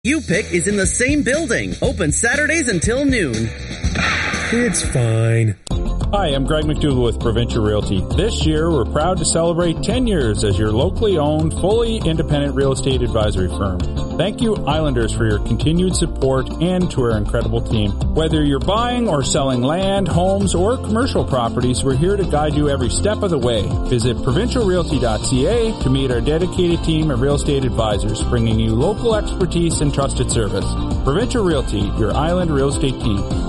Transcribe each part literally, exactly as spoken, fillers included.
U-Pick is in the same building. Open Saturdays until noon. It's fine. Hi, I'm Greg McDougall with Provincial Realty. This year, we're proud to celebrate ten years as your locally owned, fully independent real estate advisory firm. Thank you, Islanders, for your continued support and to our incredible team. Whether you're buying or selling land, homes, or commercial properties, we're here to guide you every step of the way. Visit provincial realty dot c a to meet our dedicated team of real estate advisors, bringing you local expertise and trusted service. Provincial Realty, your Island real estate team.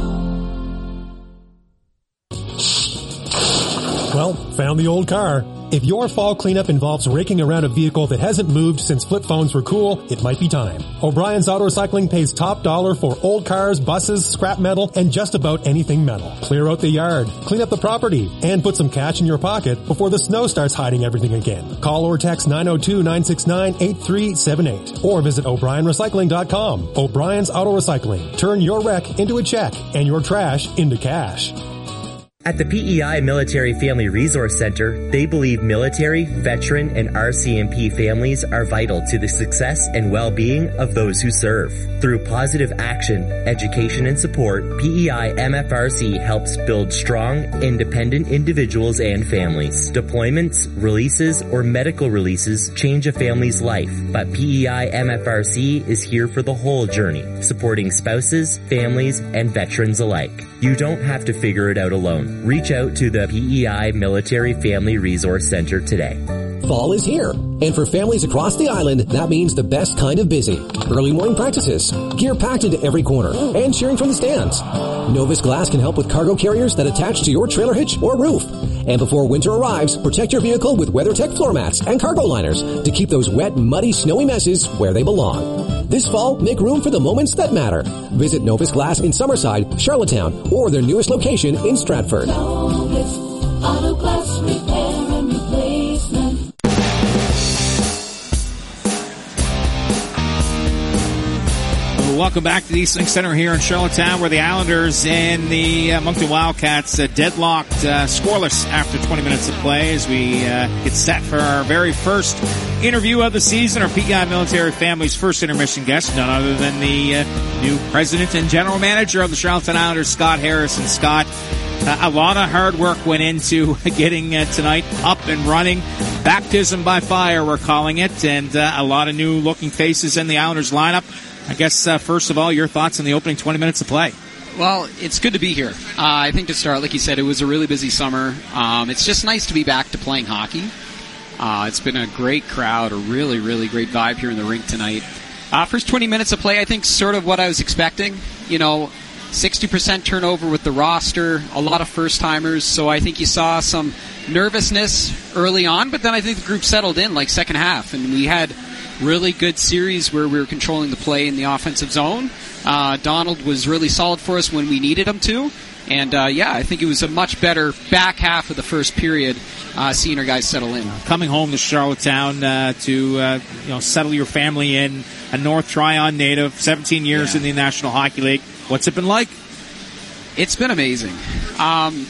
Well, found the old car. If your fall cleanup involves raking around a vehicle that hasn't moved since flip phones were cool, it might be time. O'Brien's Auto Recycling pays top dollar for old cars, buses, scrap metal, and just about anything metal. Clear out the yard, clean up the property, and put some cash in your pocket before the snow starts hiding everything again. Call or text nine oh two, nine six nine, eight three seven eight or visit o'brien recycling dot com. O'Brien's Auto Recycling. Turn your wreck into a check and your trash into cash. At the P E I Military Family Resource Center, they believe military, veteran, and R C M P families are vital to the success and well-being of those who serve. Through positive action, education, and support, P E I M F R C helps build strong, independent individuals and families. Deployments, releases, or medical releases change a family's life, but P E I M F R C is here for the whole journey, supporting spouses, families, and veterans alike. You don't have to figure it out alone. Reach out to the P E I Military Family Resource Center today. Fall is here, and for families across the island, that means the best kind of busy. Early morning practices, gear packed into every corner, and cheering from the stands. Novus Glass can help with cargo carriers that attach to your trailer hitch or roof. And before winter arrives, protect your vehicle with WeatherTech floor mats and cargo liners to keep those wet, muddy, snowy messes where they belong. This fall, make room for the moments that matter. Visit Novus Glass in Summerside, Charlottetown, or their newest location in Stratford. Novus Auto Glass Repair and Replacement. Welcome back to the East Link Center here in Charlottetown, where the Islanders and the uh, Moncton Wildcats uh, deadlocked uh, scoreless after twenty minutes of play as we uh, get set for our very first interview of the season. Our P E I Military Family's first intermission guest, none other than the uh, new president and general manager of the Charlottetown Islanders, Scott Harrison. Scott, uh, a lot of hard work went into getting uh, tonight up and running. Baptism by fire, we're calling it, and uh, a lot of new looking faces in the Islanders lineup. I guess, uh, first of all, your thoughts on the opening twenty minutes of play. Well, it's good to be here. Uh, I think to start, like you said, it was a really busy summer. Um, it's just nice to be back to playing hockey. Uh, it's been a great crowd, a really, really great vibe here in the rink tonight. Uh, first twenty minutes of play, I think, sort of what I was expecting. You know, sixty percent turnover with the roster, a lot of first-timers, so I think you saw some nervousness early on, but then I think the group settled in, like second half, and we had really good series where we were controlling the play in the offensive zone. Uh, Donald was really solid for us when we needed him to. And, uh, yeah, I think it was a much better back half of the first period, uh, seeing our guys settle in. Coming home to Charlottetown uh, to uh, you know settle your family in, a North Tryon native, seventeen years yeah. in the National Hockey League. What's it been like? It's been amazing. Um,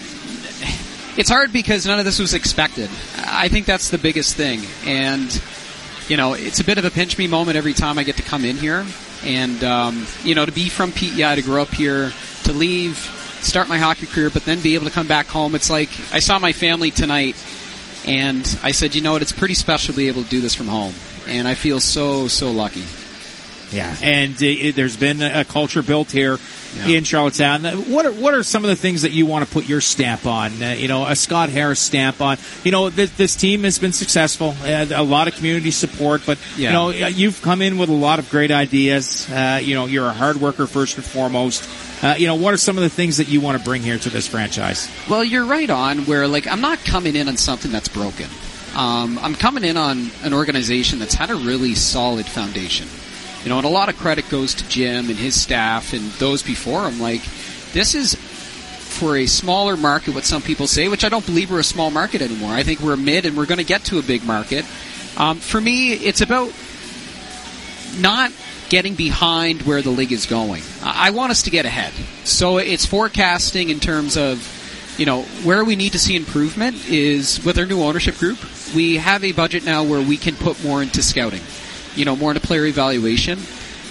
it's hard because none of this was expected. I think that's the biggest thing. And you know, it's a bit of a pinch me moment every time I get to come in here. And, um, you know, to be from P E I, to grow up here, to leave, start my hockey career, but then be able to come back home. It's like I saw my family tonight, and I said, you know what, it's pretty special to be able to do this from home. And I feel so, so lucky. Yeah, and uh, it, there's been a culture built here yeah. in Charlottetown. What are what are some of the things that you want to put your stamp on? Uh, you know, a Scott Harris stamp on. You know, this, this team has been successful. Uh, a lot of community support, but yeah. you know, you've come in with a lot of great ideas. Uh, you know, you're a hard worker first and foremost. Uh, you know, what are some of the things that you want to bring here to this franchise? Well, you're right on. Where like I'm not coming in on something that's broken. Um, I'm coming in on an organization that's had a really solid foundation. You know, and a lot of credit goes to Jim and his staff and those before him. Like, this is, for a smaller market, what some people say, which I don't believe we're a small market anymore. I think we're mid and we're going to get to a big market. Um, for me, it's about not getting behind where the league is going. I want us to get ahead. So it's forecasting in terms of, you know, where we need to see improvement is with our new ownership group. We have a budget now where we can put more into scouting. You know, more into player evaluation.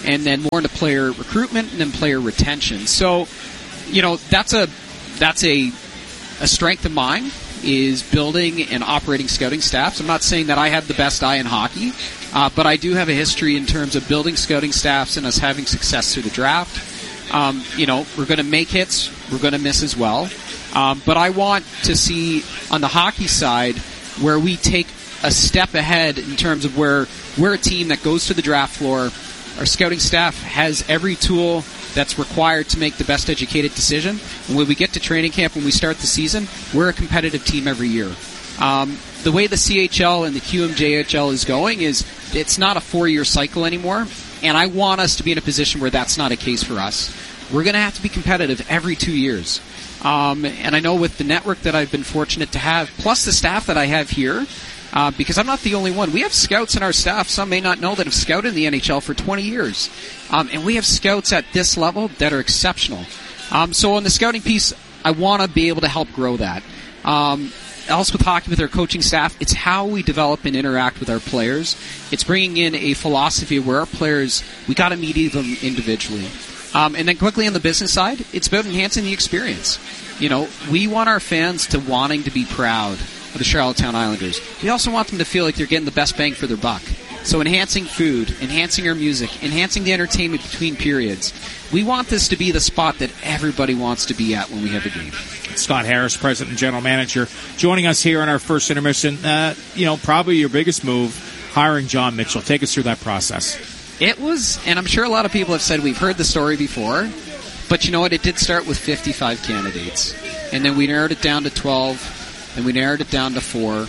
and then more into player recruitment and then player retention. So, you know, that's a that's a a strength of mine, is building and operating scouting staffs. I'm not saying that I have the best eye in hockey, uh, but I do have a history in terms of building scouting staffs and us having success through the draft. Um, you know, we're going to make hits, we're going to miss as well. Um, but I want to see on the hockey side where we take a step ahead in terms of where we're a team that goes to the draft floor. Our scouting staff has every tool that's required to make the best educated decision. And when we get to training camp, when we start the season, we're a competitive team every year. Um, the way the C H L and the Q M J H L is going is it's not a four-year cycle anymore, and I want us to be in a position where that's not a case for us. We're going to have to be competitive every two years. Um, and I know with the network that I've been fortunate to have, plus the staff that I have here, Uh, because I'm not the only one. We have scouts in our staff, some may not know, that have scouted in the N H L for twenty years. Um, and we have scouts at this level that are exceptional. Um, so on the scouting piece, I want to be able to help grow that. Um, else with hockey, with our coaching staff, it's how we develop and interact with our players. It's bringing in a philosophy where our players, we got to meet them individually. Um, and then quickly on the business side, it's about enhancing the experience. You know, we want our fans to wanting to be proud of the Charlottetown Islanders. We also want them to feel like they're getting the best bang for their buck. So enhancing food, enhancing our music, enhancing the entertainment between periods. We want this to be the spot that everybody wants to be at when we have a game. Scott Harris, President and General Manager, joining us here on our first intermission. Uh, you know, probably your biggest move, hiring John Mitchell. Take us through that process. It was, and I'm sure a lot of people have said we've heard the story before, but you know what? It did start with fifty-five candidates. And then we narrowed it down to twelve. And we narrowed it down to four.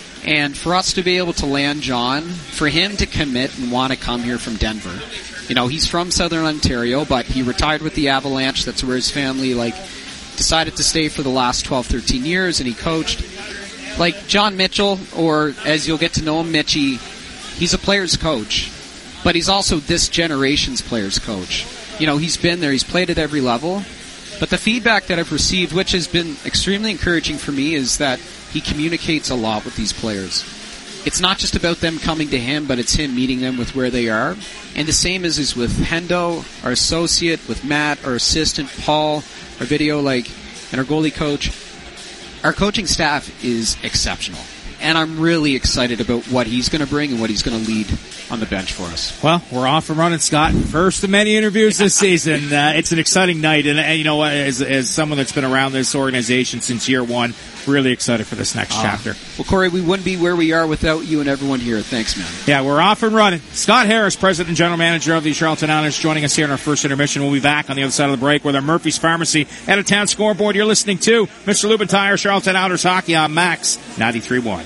And for us to be able to land John, for him to commit and want to come here from Denver. You know, he's from Southern Ontario, but he retired with the Avalanche. That's where his family, like, decided to stay for the last twelve, thirteen years, and he coached. Like, John Mitchell, or as you'll get to know him, Mitchie, he's a player's coach. But he's also this generation's player's coach. You know, he's been there. He's played at every level. But the feedback that I've received, which has been extremely encouraging for me, is that he communicates a lot with these players. It's not just about them coming to him, but it's him meeting them with where they are. And the same is, is with Hendo, our associate, with Matt, our assistant, Paul, our video, like, and our goalie coach. Our coaching staff is exceptional. And I'm really excited about what he's going to bring and what he's going to lead on the bench for us. Well, we're off and running, Scott. First of many interviews this season. Uh, it's an exciting night. And, and you know what, as, as someone that's been around this organization since year one, really excited for this next uh, chapter. Well, Corey, we wouldn't be where we are without you and everyone here. Thanks, man. Yeah, we're off and running. Scott Harris, President and General Manager of the Charlottetown Islanders, joining us here in our first intermission. We'll be back on the other side of the break with our Murphy's Pharmacy out of town scoreboard. You're listening to Mister Lubentire, Charlottetown Islanders Hockey on Max ninety-three point one.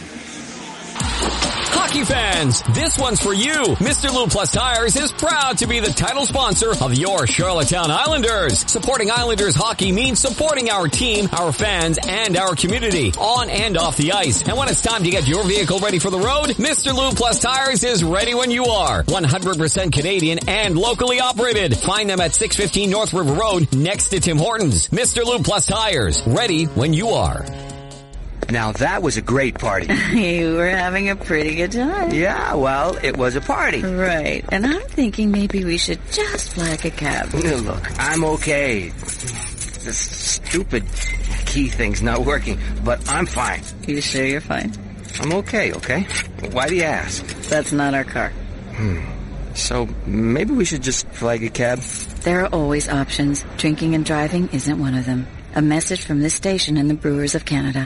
Hockey fans, this one's for you. Mister Lube Plus Tires is proud to be the title sponsor of your Charlottetown Islanders. Supporting Islanders hockey means supporting our team, our fans, and our community, on and off the ice. And when it's time to get your vehicle ready for the road, Mister Lube Plus Tires is ready when you are. one hundred percent Canadian and locally operated. Find them at six fifteen North River Road next to Tim Hortons. Mister Lube Plus Tires, ready when you are. Now that was a great party. You were having a pretty good time. Yeah, well, it was a party. Right. And I'm thinking maybe we should just flag a cab. Look, I'm okay. This stupid key thing's not working, but I'm fine. You sure you're fine? I'm okay, okay? Why do you ask? That's not our car. Hmm. So maybe we should just flag a cab? There are always options. Drinking and driving isn't one of them. A message from this station and the Brewers of Canada.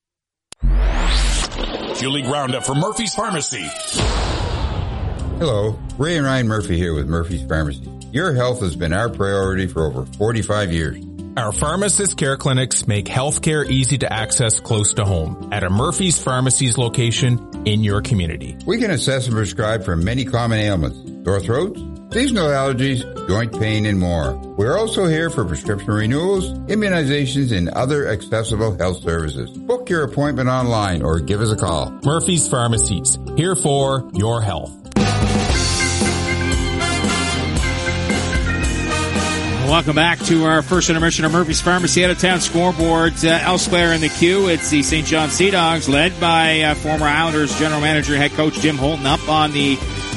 Fuel League Roundup for Murphy's Pharmacy. Hello, Ray and Ryan Murphy here with Murphy's Pharmacy. Your health has been our priority for over forty-five years. Our pharmacist care clinics make healthcare easy to access close to home at a Murphy's Pharmacy's location in your community. We can assess and prescribe for many common ailments, sore throats, seasonal allergies, joint pain, and more. We're also here for prescription renewals, immunizations, and other accessible health services. Book your appointment online or give us a call. Murphy's Pharmacies, here for your health. Welcome back to our first intermission of Murphy's Pharmacy out of town scoreboard. Uh, elsewhere in the queue, it's the Saint John Sea Dogs, led by uh, former Islanders general manager, head coach Jim Holton, up on the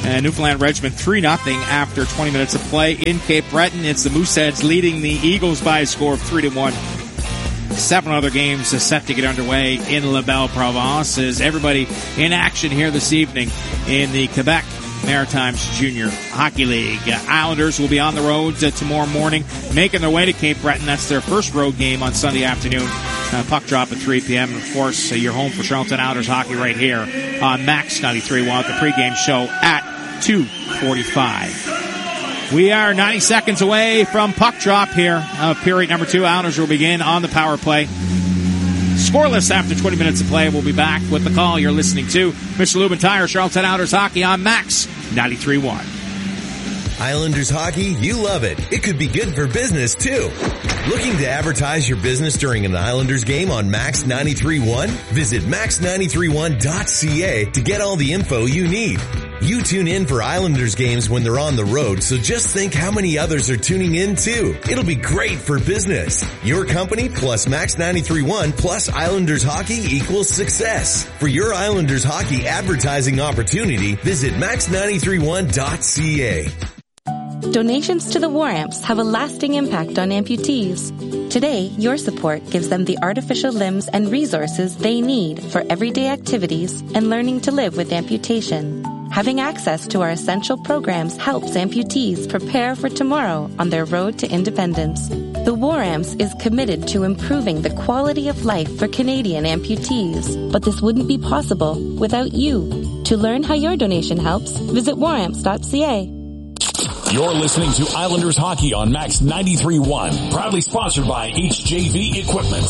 And Newfoundland Regiment three nothing after twenty minutes of play in Cape Breton. It's the Mooseheads leading the Eagles by a score of three to one. Seven other games set to get underway in La Belle Province as everybody in action here this evening in the Quebec Maritimes Junior Hockey League. Uh, Islanders will be on the road uh, tomorrow morning, making their way to Cape Breton. That's their first road game on Sunday afternoon. Uh, puck drop at three p.m. And, of course, uh, you're home for Charlottetown Islanders hockey right here on Max ninety-three point one, the pregame show at two forty-five. We are ninety seconds away from puck drop here of period number two. Islanders will begin on the power play. Scoreless after twenty minutes of play. We'll be back with the call you're listening to. Mister Lubin Tire, Charlottetown Islanders hockey on Max ninety-three point one. Islanders hockey, you love it. It could be good for business too. Looking to advertise your business during an Islanders game on Max ninety-three point one? Visit max ninety-three one dot c a to get all the info you need. You tune in for Islanders games when they're on the road, so just think how many others are tuning in too. It'll be great for business. Your company plus Max ninety-three point one plus Islanders hockey equals success. For your Islanders hockey advertising opportunity, visit max ninety-three point one dot c a. Donations to the War Amps have a lasting impact on amputees. Today, your support gives them the artificial limbs and resources they need for everyday activities and learning to live with amputation. Having access to our essential programs helps amputees prepare for tomorrow on their road to independence. The War Amps is committed to improving the quality of life for Canadian amputees, but this wouldn't be possible without you. To learn how your donation helps, visit war amps dot c a. You're listening to Islanders Hockey on Max ninety-three point one, proudly sponsored by H J V Equipment.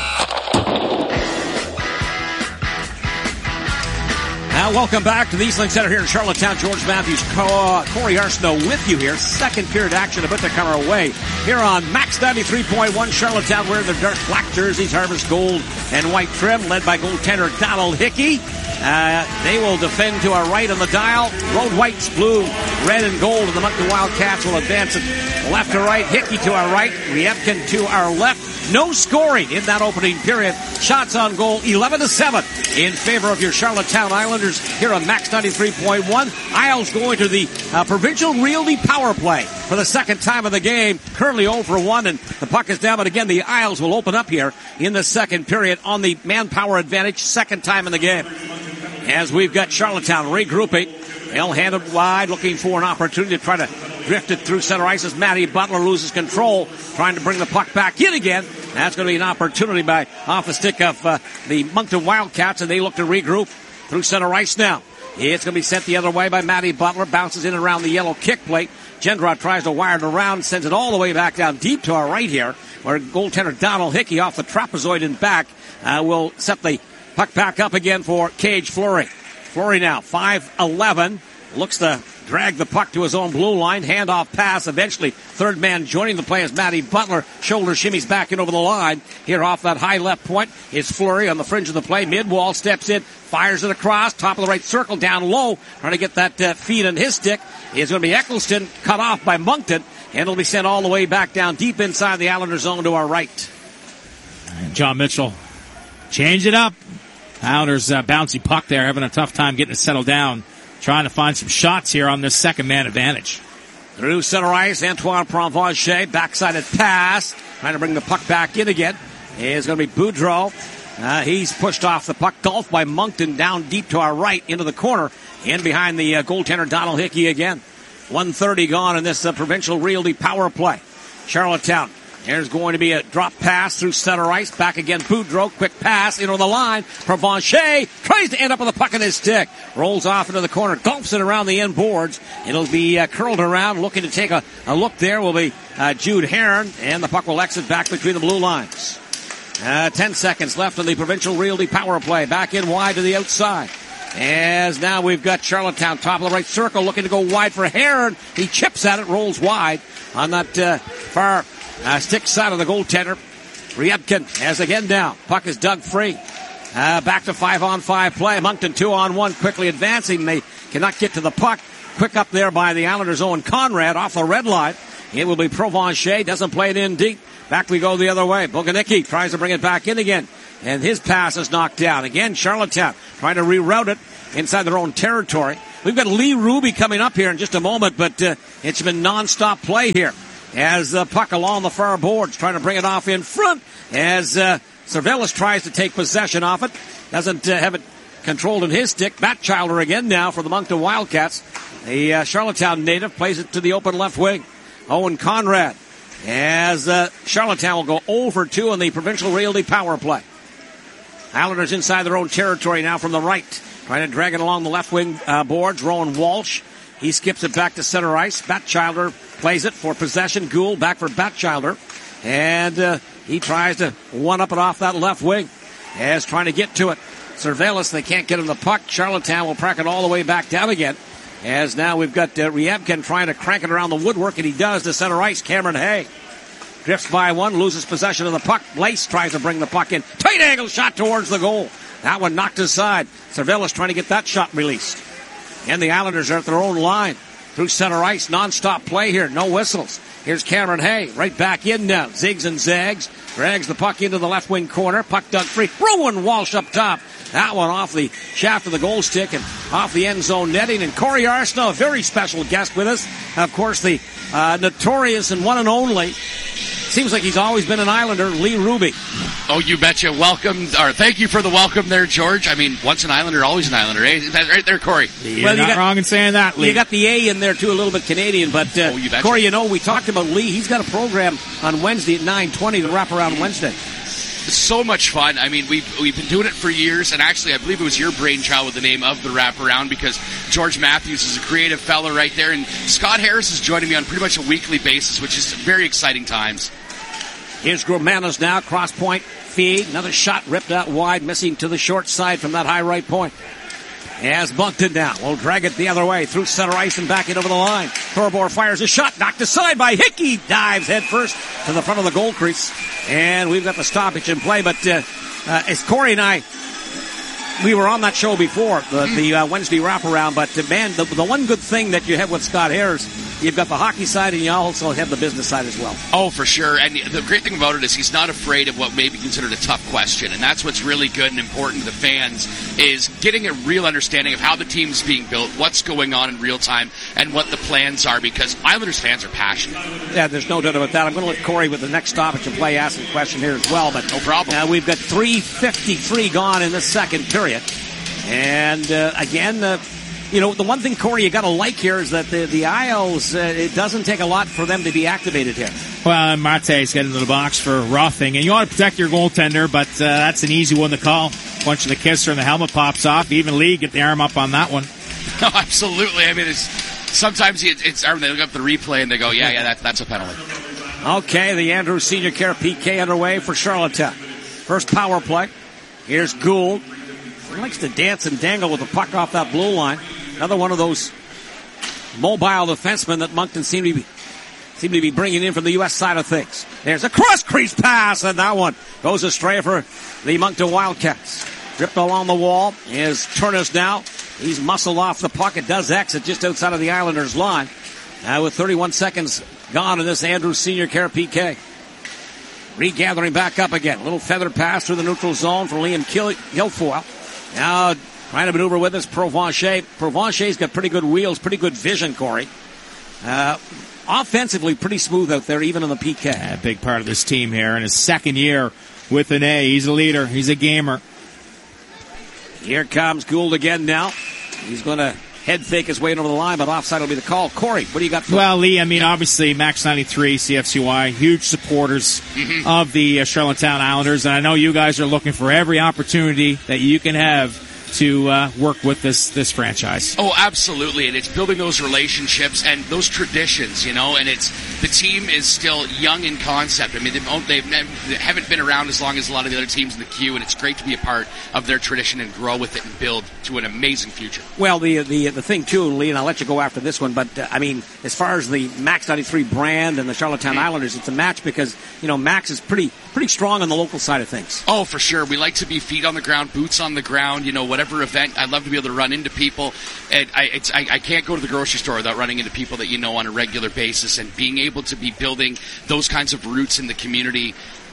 Now, welcome back to the Eastlink Center here in Charlottetown. George Matthews, Corey Arsenault with you here. Second period action about to come our way here on Max ninety-three point one. Charlottetown wearing their dark black jerseys, harvest gold and white trim, led by goaltender Donald Hickey. Uh, they will defend to our right on the dial. Road whites, blue, red, and gold. And the Moncton Wildcats will advance it left to right. Hickey to our right. Riepkin to our left. No scoring in that opening period. Shots on goal, eleven to seven in favor of your Charlottetown Islanders here on Max ninety-three point one. Isles going to the uh, Provincial Realty power play for the second time of the game. Currently oh for one, and the puck is down. But again, the Isles will open up here in the second period on the manpower advantage, second time in the game. As we've got Charlottetown regrouping. They'll hand it wide, looking for an opportunity to try to drift it through center ice as Matty Butler loses control, trying to bring the puck back in again. That's going to be an opportunity by off the stick of uh, the Moncton Wildcats, and they look to regroup through center ice now. It's going to be sent the other way by Matty Butler, bounces in and around the yellow kick plate. Gendrod tries to wire it around, sends it all the way back down deep to our right here, where goaltender Donald Hickey off the trapezoid and back uh, will set the puck back up again for Cage Fleury. Fleury now, five eleven, looks to drag the puck to his own blue line, handoff pass, eventually third man joining the play as Matty Butler, shoulder shimmies back in over the line. Here off that high left point is Fleury on the fringe of the play, mid-wall, steps in, fires it across, top of the right circle, down low, trying to get that uh, feed on his stick. Is going to be Eccleston, cut off by Moncton, and it'll be sent all the way back down deep inside the Islander zone to our right. And John Mitchell, change it up. Islanders uh, bouncy puck there, having a tough time getting it settled down, trying to find some shots here on this second man advantage. Through center ice, Antoine Provencher, backsided pass, trying to bring the puck back in again. It's going to be Boudreau. Uh, he's pushed off the puck, golfed by Moncton down deep to our right into the corner, in behind the uh, goaltender Donald Hickey again. one thirty gone in this uh, Provincial Realty power play. Charlottetown. There's going to be a drop pass through center ice. Back again, Boudreau. Quick pass into the line. Provencher tries to end up with a puck in his stick. Rolls off into the corner. Dumps it around the end boards. It'll be uh, curled around. Looking to take a, a look there will be uh, Jude Heron. And the puck will exit back between the blue lines. Uh, ten seconds left on the Provincial Realty power play. Back in wide to the outside. As now we've got Charlottetown, top of the right circle, looking to go wide for Heron. He chips at it, rolls wide on that uh, far Uh, stick side of the goaltender. Riepkin has again down. Puck is dug free. Uh, back to five on five play. Moncton two on one, quickly advancing. They cannot get to the puck. Quick up there by the Islanders' own Conrad off the red line. It will be Provencher. Doesn't play it in deep. Back we go the other way. Boganicki tries to bring it back in again. And his pass is knocked down. Again, Charlottetown trying to reroute it inside their own territory. We've got Lee Ruby coming up here in just a moment, but uh, it's been non-stop play here. As the puck along the far boards, trying to bring it off in front. As uh, Cervellis tries to take possession off it. Doesn't uh, have it controlled in his stick. Batchelder again now for the Moncton Wildcats. The uh, Charlottetown native plays it to the open left wing. Owen Conrad. As uh, Charlottetown will go oh for two on the Provincial Realty power play. Islanders inside their own territory now from the right. Trying to drag it along the left wing uh, boards. Rowan Walsh. He skips it back to center ice. Batchelder plays it for possession. Gould back for Batchelder. And uh, he tries to one-up it off that left wing. As trying to get to it. Cervellis, they can't get him the puck. Charlottetown will crack it all the way back down again. As now we've got uh, Riebken trying to crank it around the woodwork, and he does to center ice. Cameron Hay drifts by one, loses possession of the puck. Blace tries to bring the puck in. Tight angle shot towards the goal. That one knocked aside. Cervellis trying to get that shot released. And the Islanders are at their own line. Through center ice, non-stop play here, no whistles. Here's Cameron Hay, right back in now. Zigs and zags, drags the puck into the left wing corner. Puck dug free. Rowan Walsh up top. That one off the shaft of the goal stick and off the end zone netting. And Corey Arsenault, a very special guest with us. Of course, the uh, notorious and one and only, seems like he's always been an Islander, Lee Ruby. Oh, you betcha. Welcome, or thank you for the welcome there, George. I mean, once an Islander, always an Islander. Eh? That's right there, Corey. You're well, you not got, wrong in saying that, Lee. You got the A in there, too, a little bit Canadian. But, uh, oh, you betcha. Corey, you know, we talked about Lee. He's got a program on Wednesday at nine twenty, the wraparound Wednesday. So much fun. I mean, we've we've been doing it for years, and actually, I believe it was your brainchild with the name of the wraparound because George Matthews is a creative fella right there, and Scott Harris is joining me on pretty much a weekly basis, which is very exciting times. Here's Gromanos now, cross point feed, another shot ripped out wide, missing to the short side from that high right point. As Moncton now will drag it the other way through center ice and back it over the line. Thorbor fires a shot, knocked aside by Hickey. Dives head first to the front of the goal crease. And we've got the stoppage in play. But uh, uh, as Corey and I, we were on that show before, the, the uh, Wednesday wraparound. But uh, man, the, the one good thing that you have with Scott Harris, you've got the hockey side and you also have the business side as well. Oh, for sure. And the great thing about it is he's not afraid of what may be considered a tough question. And that's what's really good and important to the fans is getting a real understanding of how the team's being built, what's going on in real time, and what the plans are because Islanders fans are passionate. Yeah, there's no doubt about that. I'm going to let Corey with the next stoppage and play ask a question here as well. But no problem. Uh, we've got three fifty-three gone in the second period. And uh, again, uh, you know, the one thing, Corey, you got to like here is that the, the Isles, uh, it doesn't take a lot for them to be activated here. Well, Mate's getting into the box for roughing, and you want to protect your goaltender, but uh, that's an easy one to call. Once the kisser and the helmet pops off, even Lee get the arm up on that one. No, absolutely. I mean, it's sometimes it's, it's they look up the replay and they go, yeah, yeah, that, that's a penalty. Okay, the Andrews Senior Care P K underway for Charlottetown. First power play. Here's Gould. He likes to dance and dangle with the puck off that blue line. Another one of those mobile defensemen that Moncton seem to be seem to be bringing in from the U S side of things. There's a cross-crease pass, and that one goes astray for the Moncton Wildcats. Dripped along the wall is Turnus now. He's muscled off the puck. It does exit just outside of the Islanders' line. Now with thirty-one seconds gone in this Andrews Senior Care P K. Regathering back up again. A little feather pass through the neutral zone for Liam Guilfoyle. Now trying to maneuver with us, Provencher. Provencher's got pretty good wheels, pretty good vision, Corey. Uh, offensively, pretty smooth out there, even in the P K. Yeah, a big part of this team here in his second year with an A. He's a leader. He's a gamer. Here comes Gould again now. He's going to head fake his way over the line, but offside will be the call. Corey, what do you got for Well, Lee, I mean, obviously, Max ninety-three, C F C Y, huge supporters mm-hmm. of the uh, Charlottetown Islanders, and I know you guys are looking for every opportunity that you can have to uh, work with this this franchise. Oh, absolutely, and it's building those relationships and those traditions, you know, and it's the team is still young in concept. I mean, they've, they've, they haven't been around as long as a lot of the other teams in the queue, and it's great to be a part of their tradition and grow with it and build to an amazing future. Well, the the the thing, too, Lee, and I'll let you go after this one, but, uh, I mean, as far as the Max ninety-three brand and the Charlottetown mm-hmm. Islanders, it's a match because, you know, Max is pretty pretty strong on the local side of things. Oh, for sure. We like to be feet on the ground, boots on the ground, you know, whatever event. I'd love to be able to run into people. And I, it's, I, I can't go to the grocery store without running into people that you know on a regular basis, and being able to be building those kinds of roots in the community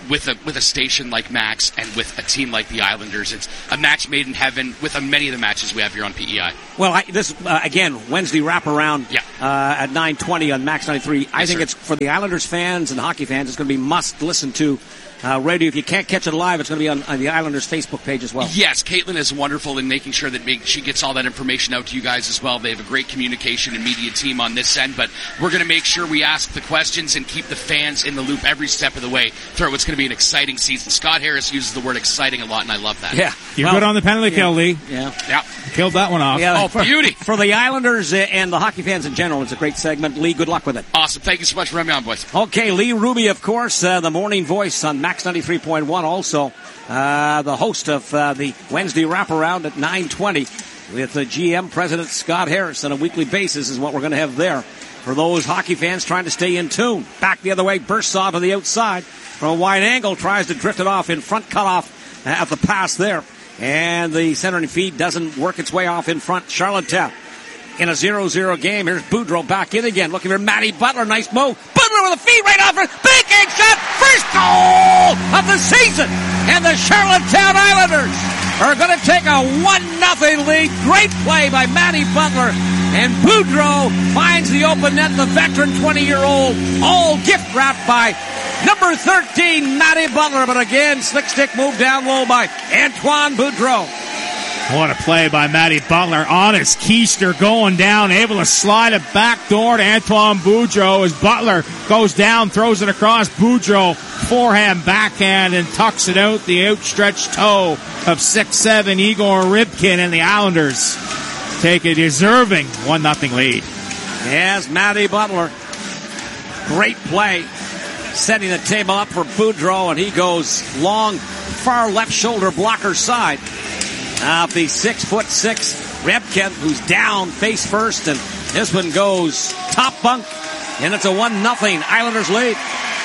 with a with a station like Max and with a team like the Islanders, it's a match made in heaven with uh, many of the matches we have here on P E I. Well, I, this uh, again Wednesday wraparound yeah. uh, at nine twenty on Max ninety-three. I yes, think sir. it's for the Islanders fans and hockey fans. It's going to be must listen to. Uh, radio. If you can't catch it live, it's going to be on, on the Islanders Facebook page as well. Yes, Caitlin is wonderful in making sure that make, she gets all that information out to you guys as well. They have a great communication and media team on this end, but we're going to make sure we ask the questions and keep the fans in the loop every step of the way through what's going to be an exciting season. Scott Harris uses the word exciting a lot, and I love that. Yeah. You're well, good on the penalty yeah, kill, Lee. Yeah. Yeah. Killed that one off. Yeah, oh, for, beauty. For the Islanders and the hockey fans in general, it's a great segment. Lee, good luck with it. Awesome. Thank you so much for having me on, boys. Okay, Lee Ruby, of course, uh, the morning voice on Max ninety-three point one. Also, uh, the host of uh, the Wednesday wraparound at nine twenty with the G M President Scott Harris on a weekly basis is what we're going to have there. For those hockey fans trying to stay in tune. Back the other way, bursts off to the outside from a wide angle, tries to drift it off in front, cut off at the pass there. And the centering feed doesn't work its way off in front. Charlottetown in a zero zero game. Here's Boudreau back in again, looking for Matty Butler. Nice move. Butler with a feed right off her. Big egg shot. First goal of the season. And the Charlottetown Islanders are going to take a one nothing lead. Great play by Matty Butler. And Boudreau finds the open net. The veteran twenty-year-old, all gift wrapped by number thirteen, Matty Butler. But again, slick stick move down low by Antoine Boudreau. What a play by Matty Butler on his keister, going down, able to slide it back door to Antoine Boudreau as Butler goes down, throws it across. Boudreau, forehand, backhand, and tucks it out the outstretched toe of six seven Igor Rybkin, and the Islanders take a deserving one nothing lead. Yes, Matty Butler. Great play. Setting the table up for Boudreau, and he goes long, far left shoulder blocker side. Off the six foot six Rybkin, who's down face first, and this one goes top bunk, and it's a one nothing Islanders lead.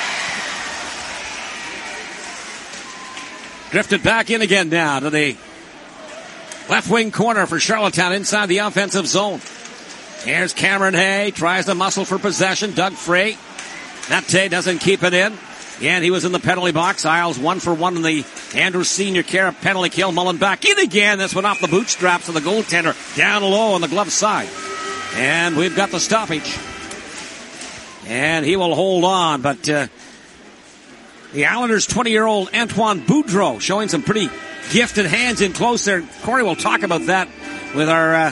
Drifted back in again now to the left wing corner for Charlottetown inside the offensive zone. Here's Cameron Hay, tries to muscle for possession. Doug Frey. Nate doesn't keep it in. And he was in the penalty box. Isles one for one in the Andrews Senior Care penalty kill. Mullen back in again. This one off the bootstraps of the goaltender. Down low on the glove side. And we've got the stoppage. And he will hold on. But uh, the Islanders' twenty-year-old Antoine Boudreau showing some pretty gifted hands in close there. Corey will talk about that with our uh,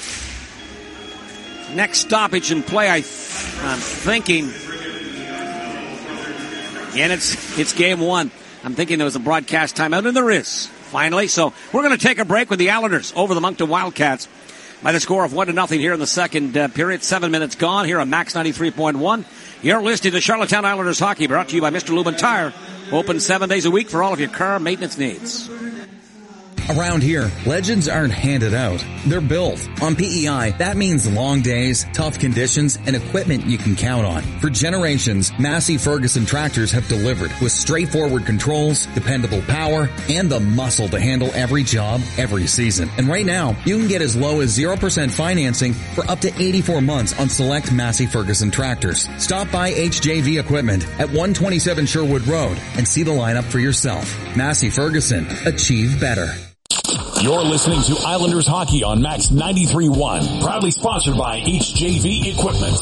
next stoppage in play, I th- I'm thinking. And it's it's game one. I'm thinking there was a broadcast timeout, and there is, finally. So we're going to take a break with the Islanders over the Moncton Wildcats by the score of one to nothing here in the second uh, period. Seven minutes gone here on Max ninety-three point one. You're listening to Charlottetown Islanders Hockey, brought to you by Mister Lubin Tire. Open seven days a week for all of your car maintenance needs. Around here, legends aren't handed out. They're built. On P E I, that means long days, tough conditions, and equipment you can count on. For generations, Massey Ferguson tractors have delivered with straightforward controls, dependable power, and the muscle to handle every job, every season. And right now, you can get as low as zero percent financing for up to eighty-four months on select Massey Ferguson tractors. Stop by H J V Equipment at one twenty-seven Sherwood Road and see the lineup for yourself. Massey Ferguson. Achieve better. You're listening to Islanders Hockey on Max ninety-three point one. Proudly sponsored by H J V Equipment.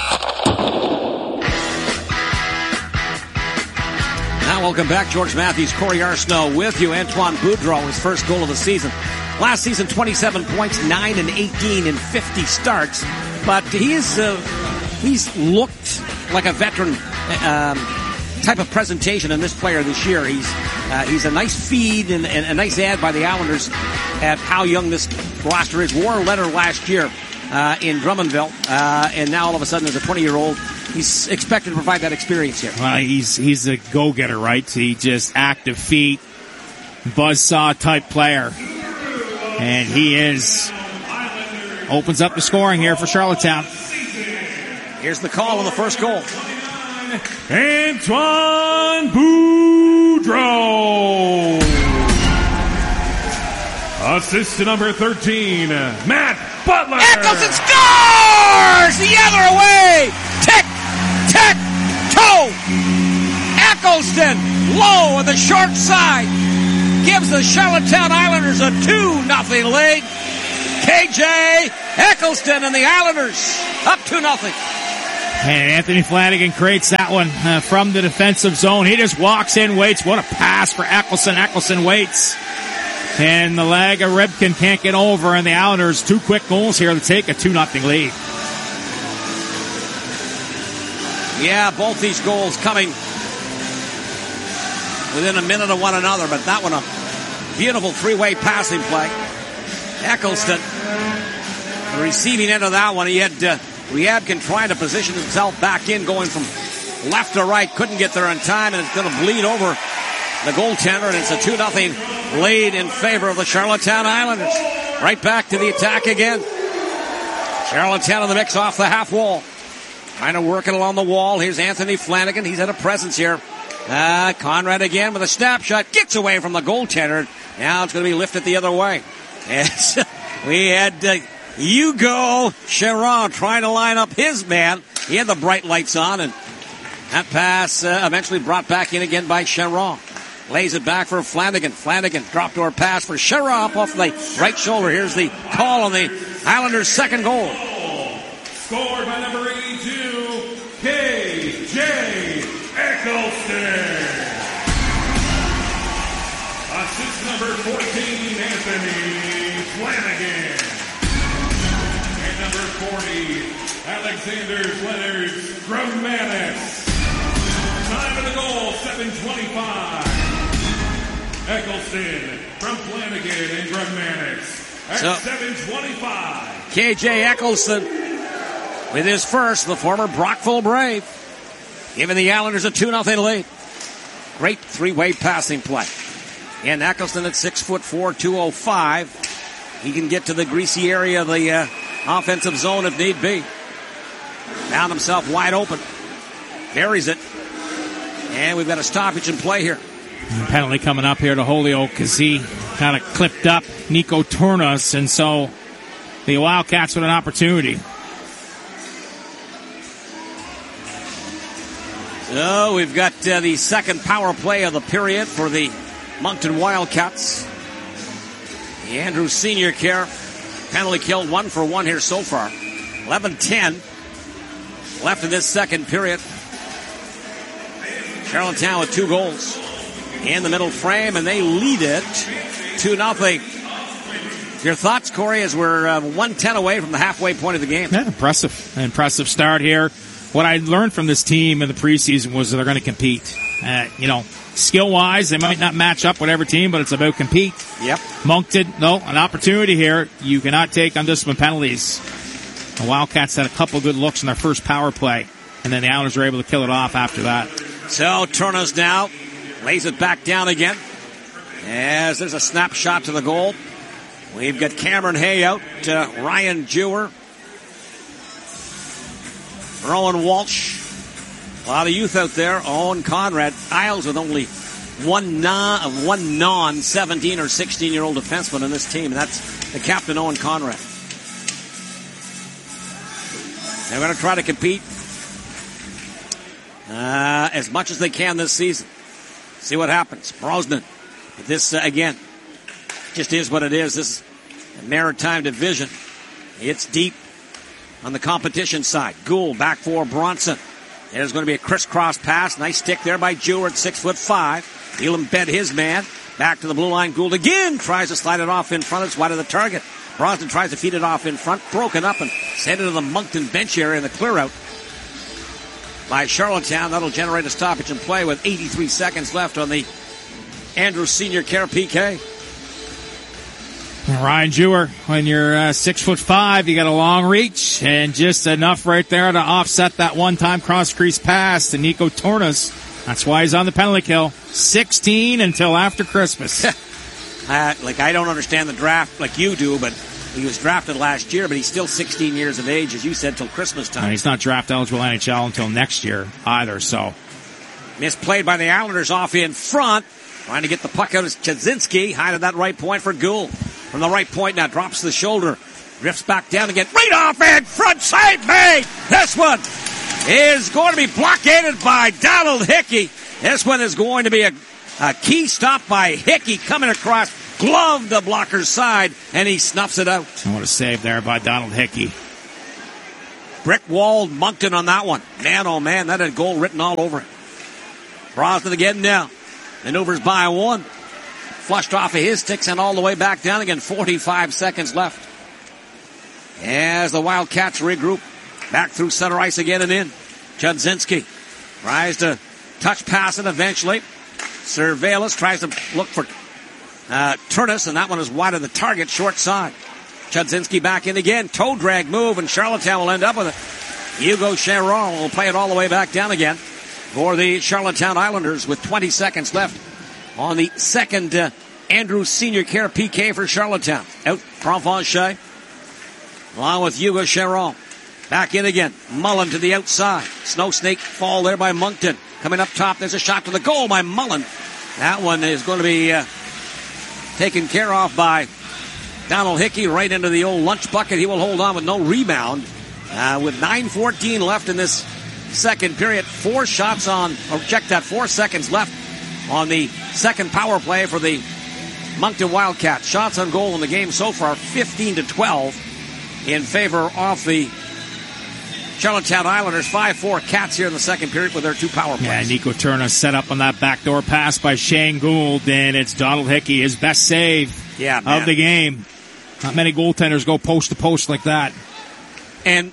Now welcome back. George Matthews, Corey Arsenault with you. Antoine Boudreau, his first goal of the season. Last season, twenty-seven points, nine and eighteen in fifty starts. But he's, uh, he's looked like a veteran, um, type of presentation in this player this year. He's uh, he's a nice feed and, and a nice add by the Islanders at how young this roster is. Wore a letter last year uh, in Drummondville, uh, and now all of a sudden as a twenty-year-old, he's expected to provide that experience here. Well, he's he's a go-getter, right? He just active feet, buzzsaw type player, and he is opens up the scoring here for Charlottetown. Here's the call on the first goal. Antoine Boudreau. Assist to number thirteen, Matt Butler. Eccleston scores! The other way! Tick, tick, toe! Eccleston, low on the short side, gives the Charlottetown Islanders a two nothing lead. K J Eccleston and the Islanders up two nothing. And Anthony Flanagan creates that one uh, from the defensive zone. He just walks in, waits. What a pass for Eccleston. Eccleston waits. And the leg of Ribkin can't get over, and the Islanders, two quick goals here to take a two nothing lead. Yeah, both these goals coming within a minute of one another, but that one a beautiful three-way passing play. Eccleston, the receiving end of that one, he had uh, Ryabkin trying to position himself back in, going from left to right, couldn't get there in time, and it's going to bleed over the goaltender, and it's a two nothing lead in favor of the Charlottetown Islanders. Right back to the attack again. Charlottetown in the mix off the half wall. Trying to work it along the wall. Here's Anthony Flanagan. He's had a presence here. Uh, Conrad again with a snapshot. Gets away from the goaltender. Now it's going to be lifted the other way. Yes. We had uh, Hugo Chiron trying to line up his man. He had the bright lights on, and that pass uh, eventually brought back in again by Chiron. Lays it back for Flanagan. Flanagan drop door pass for Chiron off the right shoulder. Here's the call on the Islanders' second goal. Scored by number eighty-two, K J Eccleston. Assist number fourteen, Anthony Flanagan. And number forty, Alexander Leonard Romanis. Time of the goal, seven twenty-five. Eccleston from Flanagan and Romanis at So, seven twenty-five. K J Eccleston with his first, the former Brockville Brave, giving the Islanders a two nothing lead. Great three-way passing play. And Eccleston at six foot four, two oh five. He can get to the greasy area of the uh, offensive zone if need be. Found himself wide open. Buries it. And we've got a stoppage in play here. And penalty coming up here to Holyoke because he kind of clipped up Nico Turnas, and so the Wildcats with an opportunity. So we've got uh, the second power play of the period for the Moncton Wildcats. The Andrews Senior Care penalty killed one for one here so far. eleven ten left in this second period. Charlottetown with two goals in the middle frame, and they lead it two nothing. Your thoughts, Corey, as we're uh, one ten away from the halfway point of the game? Yeah, impressive. Impressive start here. What I learned from this team in the preseason was that they're going to compete. Uh, you know, skill-wise, they might not match up with every team, but it's about compete. Yep. Moncton, no, an opportunity here. You cannot take undisciplined penalties. The Wildcats had a couple good looks in their first power play, and then the Islanders were able to kill it off after that. So Turner's now lays it back down again as there's a snapshot to the goal. We've got Cameron Hay out, uh, Ryan Jewer, Rowan Walsh, a lot of youth out there. Owen Conrad, Isles with only one non, one non seventeen or sixteen year old defenseman in this team, and that's the captain, Owen Conrad. They're going to try to compete uh, as much as they can this season. See what happens. Brosnan, this uh, again, just is what it is. This is a Maritime Division. It's deep on the competition side. Gould back for Bronson. There's going to be a crisscross pass. Nice stick there by Jewer at six foot five. He'll embed his man. Back to the blue line. Gould again tries to slide it off in front. It's wide of the target. Brosnan tries to feed it off in front. Broken up and sent into the Moncton bench area in the clear out by Charlottetown. That'll generate a stoppage in play with eighty-three seconds left on the Andrews Senior Care P K. Ryan Jewer, when you're uh, six foot five, you got a long reach and just enough right there to offset that one-time cross-crease pass to Nico Tornas. That's why he's on the penalty kill. sixteen until after Christmas. uh, like, I don't understand the draft like you do, but he was drafted last year, but he's still sixteen years of age, as you said, till Christmas time. And he's not draft eligible N H L until next year either, so. Misplayed by the Islanders off in front. Trying to get the puck out is Kaczynski. High to that right point for Gould. From the right point now, drops the shoulder. Drifts back down again. Right off in front, save made! This one is going to be blockaded by Donald Hickey. This one is going to be a, a key stop by Hickey coming across, glove the blocker's side, and he snuffs it out. What a save there by Donald Hickey. Brick-walled Moncton on that one. Man, oh man, that had goal written all over it. Brosnan again now. Maneuvers by one. Flushed off of his sticks and all the way back down again. forty-five seconds left. As the Wildcats regroup. Back through center ice again and in. Chudzinski tries to touch pass it eventually. Cervelis tries to look for uh, Turnus, and that one is wide of the target, short side. Chudzinski back in again. Toe drag move, and Charlottetown will end up with it. Hugo Charon will play it all the way back down again for the Charlottetown Islanders with twenty seconds left on the second uh, Andrews Senior Care P K for Charlottetown. Out Provencher along with Hugo Charon. Back in again. Mullen to the outside. Snow Snake fall there by Moncton. Coming up top, there's a shot to the goal by Mullen. That one is going to be uh, taken care of by Donald Hickey right into the old lunch bucket. He will hold on with no rebound. Uh, with nine fourteen left in this second period. Four shots on, or check that, four seconds left on the second power play for the Moncton Wildcats. Shots on goal in the game so far, fifteen to twelve in favor of the Charlottetown Islanders. five four Cats here in the second period with their two power plays. Yeah, Nico Turner set up on that backdoor pass by Shane Gould, and it's Donald Hickey, his best save yeah, man. of the game. Not many goaltenders go post to post like that. And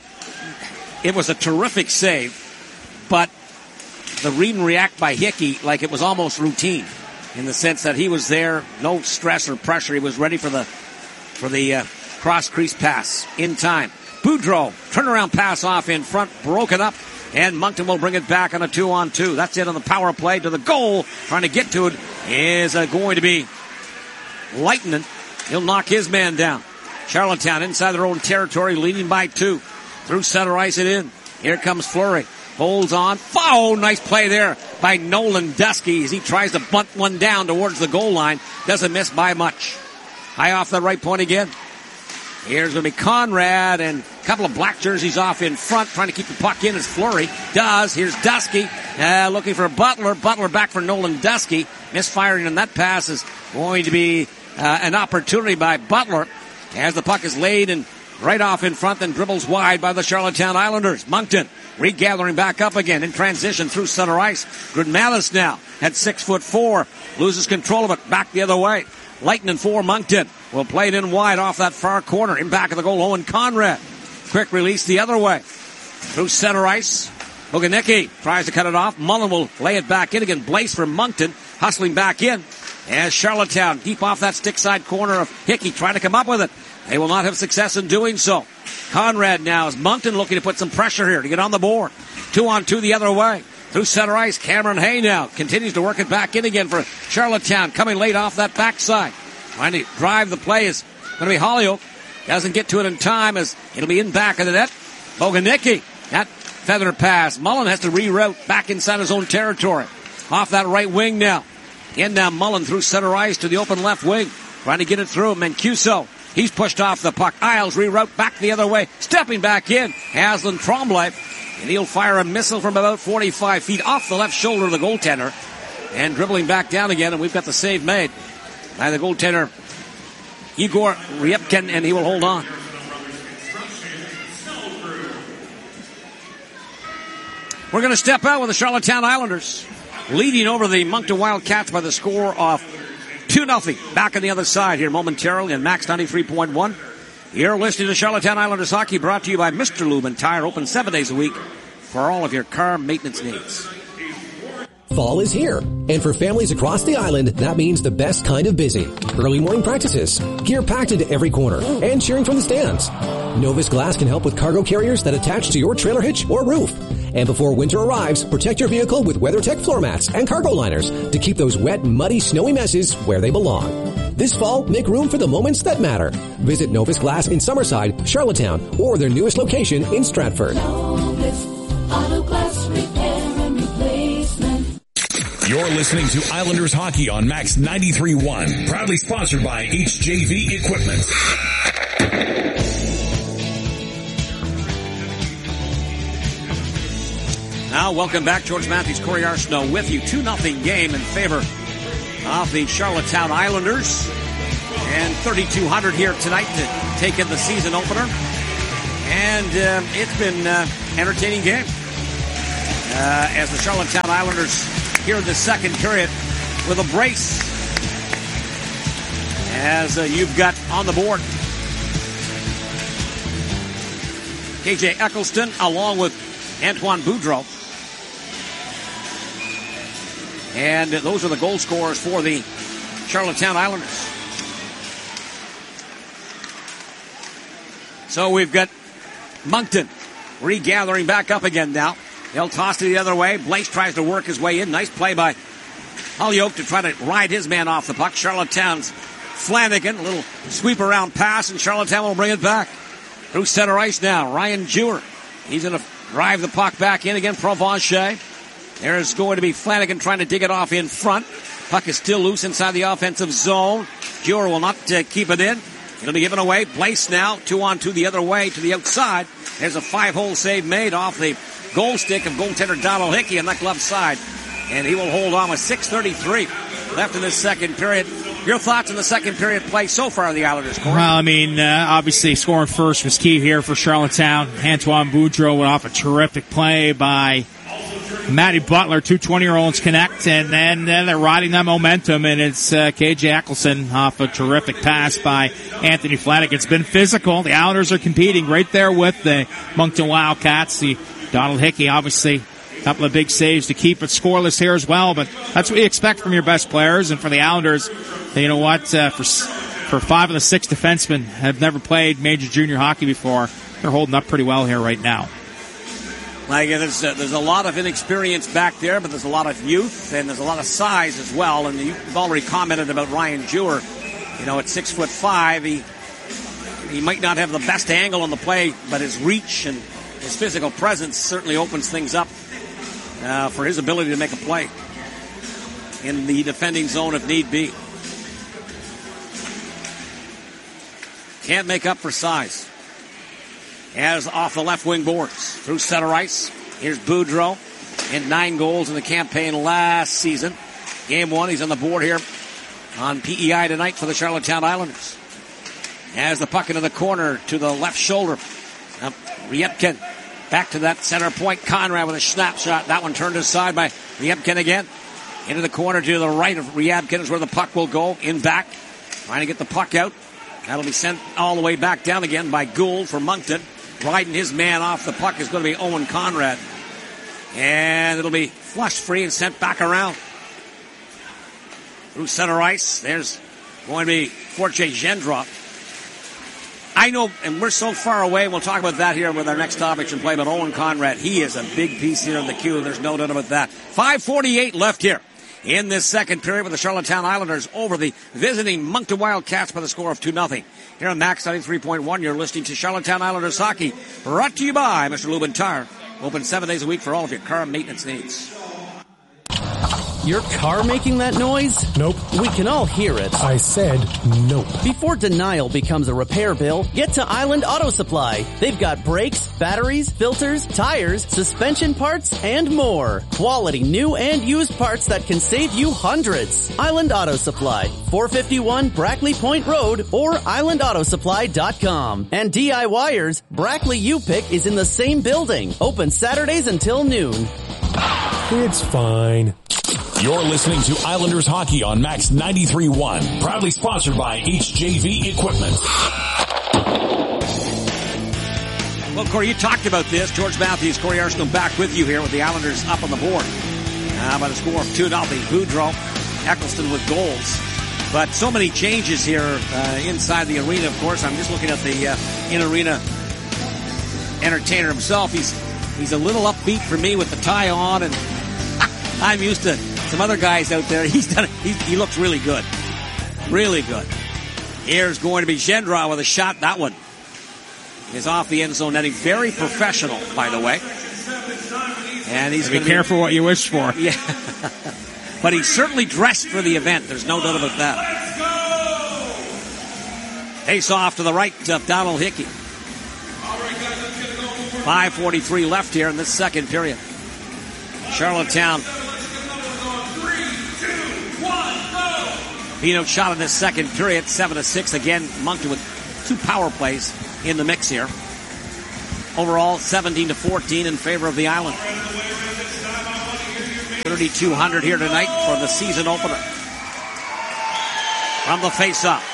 it was a terrific save, but the read and react by Hickey, like it was almost routine in the sense that he was there, no stress or pressure. He was ready for the for the uh, cross crease pass in time. Boudreau, turnaround pass off in front, broken up, and Moncton will bring it back on a two-on-two. That's it on the power play to the goal. Trying to get to it is uh, going to be Lightning. He'll knock his man down. Charlottetown inside their own territory, leading by two. Through center ice it in. Here comes Fleury. Holds on. Oh, nice play there by Nolan Dusky as he tries to bunt one down towards the goal line. Doesn't miss by much. High off the right point again. Here's going to be Conrad and a couple of black jerseys off in front, trying to keep the puck in as Fleury does. Here's Dusky uh, looking for Butler. Butler back for Nolan Dusky. Misfiring on that pass is going to be uh, an opportunity by Butler as the puck is laid and right off in front, then dribbles wide by the Charlottetown Islanders. Moncton regathering back up again in transition through center ice. Goodmanis now at six foot four loses control of it back the other way. Lightning for Moncton will play it in wide off that far corner. In back of the goal, Owen Conrad. Quick release the other way. Through center ice. Boganicki tries to cut it off. Mullen will lay it back in again. Blaze for Moncton. Hustling back in. As Charlottetown deep off that stick side corner of Hickey trying to come up with it. They will not have success in doing so. Conrad now is Moncton looking to put some pressure here to get on the board. Two on two the other way. Through center ice, Cameron Hay now continues to work it back in again for Charlottetown, coming late off that backside. Trying to drive the play is going to be Holyoke. Doesn't get to it in time as it'll be in back of the net. Boganicki, that feather pass. Mullen has to reroute back inside his own territory. Off that right wing now. In now Mullen through center ice to the open left wing. Trying to get it through. Mancuso, he's pushed off the puck. Isles reroute back the other way. Stepping back in, Aslan Tremblay. And he'll fire a missile from about forty-five feet off the left shoulder of the goaltender. And dribbling back down again, and we've got the save made by the goaltender, Igor Ryepkin, and he will hold on. We're going to step out with the Charlottetown Islanders, leading over the Moncton Wildcats by the score of two nothing. Back on the other side here momentarily on Max ninety-three point one. You're listening to Charlottetown Islanders Hockey, brought to you by Mister Lube and Tire, open seven days a week for all of your car maintenance needs. Fall is here, and for families across the island, that means the best kind of busy. Early morning practices, gear packed into every corner, and cheering from the stands. Novus Glass can help with cargo carriers that attach to your trailer hitch or roof. And before winter arrives, protect your vehicle with WeatherTech floor mats and cargo liners to keep those wet, muddy, snowy messes where they belong. This fall, make room for the moments that matter. Visit Novus Glass in Summerside, Charlottetown, or their newest location in Stratford. Novus Auto Glass Repair and Replacement. You're listening to Islanders Hockey on Max ninety-three point one. Proudly sponsored by H J V Equipment. Now, welcome back. George Matthews, Corey Arsenault with you. two nothing game in favor of the Charlottetown Islanders. And thirty-two hundred here tonight to take in the season opener. And uh, it's been an uh, entertaining game. Uh, as the Charlottetown Islanders here in the second period with a brace. As uh, you've got on the board K J Eccleston along with Antoine Boudreau. And those are the goal scorers for the Charlottetown Islanders. So we've got Moncton regathering back up again now. They'll toss it the other way. Blaze tries to work his way in. Nice play by Holyoke to try to ride his man off the puck. Charlottetown's Flanagan, a little sweep around pass, and Charlottetown will bring it back. Through center ice now, Ryan Jewer. He's going to drive the puck back in again, Provencher. There's going to be Flanagan trying to dig it off in front. Puck is still loose inside the offensive zone. Jewer will not uh, keep it in. It'll be given away. Blaze now, two on two the other way to the outside. There's a five-hole save made off the goal stick of goaltender Donald Hickey on that glove side. And he will hold on with six thirty-three left in this second period. Your thoughts on the second period play so far of the Islanders, Corey? Well, I mean, uh, obviously scoring first was key here for Charlottetown. Antoine Boudreau went off a terrific play by Matty Butler. Two twenty-year-olds connect, and then uh, they're riding that momentum, and it's uh, K J Eccleston off a terrific pass by Anthony Flanagan. It's been physical. The Islanders are competing right there with the Moncton Wildcats. The Donald Hickey, obviously, a couple of big saves to keep it scoreless here as well, but that's what you expect from your best players. And for the Islanders, you know what, uh, for for five of the six defensemen have never played major junior hockey before. They're holding up pretty well here right now. Like, there's a, there's a lot of inexperience back there, but there's a lot of youth, and there's a lot of size as well. And you've already commented about Ryan Jewer. You know, at six foot five, he he might not have the best angle on the play, but his reach and his physical presence certainly opens things up uh, for his ability to make a play in the defending zone if need be. Can't make up for size. As off the left wing boards through center ice. Here's Boudreau. And nine goals in the campaign last season. Game one, he's on the board here on P E I tonight for the Charlottetown Islanders. As the puck into the corner to the left shoulder. Up Ryepkin. Back to that center point. Conrad with a snapshot. That one turned aside by Ryepkin again. Into the corner to the right of Ryepkin is where the puck will go. In back. Trying to get the puck out. That'll be sent all the way back down again by Gould for Moncton. Riding his man off the puck is going to be Owen Conrad. And it'll be flushed free and sent back around. Through center ice. There's going to be Forte Gendrop. I know, and we're so far away, we'll talk about that here with our next topics and play, but Owen Conrad, he is a big piece here in the queue. There's no doubt about that. five forty-eight left here in this second period with the Charlottetown Islanders over the visiting Moncton Wildcats by the score of two nothing. Here on Max ninety-three point one, you're listening to Charlottetown Islanders Hockey, brought to you by Mister Lubin Tire. Open seven days a week for all of your car maintenance needs. Your car making that noise? Nope. We can all hear it. I said nope. Before denial becomes a repair bill, get to Island Auto Supply. They've got brakes, batteries, filters, tires, suspension parts, and more. Quality new and used parts that can save you hundreds. Island Auto Supply, four fifty-one Brackley Point Road or island auto supply dot com. And DIYers, Brackley U-Pick is in the same building. Open Saturdays until noon. It's fine. You're listening to Islanders Hockey on Max ninety-three point one. Proudly sponsored by H J V Equipment. Well, Corey, you talked about this. George Matthews, Corey Arsenault back with you here with the Islanders up on the board. Uh, by the score of two nothing. Boudreau, Eccleston with goals. But so many changes here uh, inside the arena, of course. I'm just looking at the uh, in-arena entertainer himself. He's he's a little upbeat for me with the tie on, and I'm used to some other guys out there. He's done. He, he looks really good, really good. Here's going to be Gendron with a shot. That one is off the end zone netting. Very professional, by the way. And he's be careful be, what you wish for. Yeah, but he's certainly dressed for the event. There's no doubt about that. Face off to the right of Donald Hickey. five forty-three left here in this second period. Charlottetown being outshot in this second period, seven to six. Again, Moncton with two power plays in the mix here. Overall, seventeen to fourteen in favor of the Island. thirty-two hundred here tonight for the season opener. From the face-off.